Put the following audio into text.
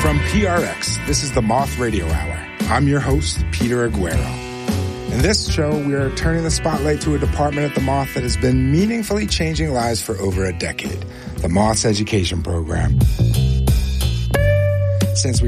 From PRX, this is the Moth Radio Hour. I'm your host, Peter Aguero. In this show, we are turning the spotlight to a department at the Moth that has been meaningfully changing lives for over a decade, the Moth's education program. Since we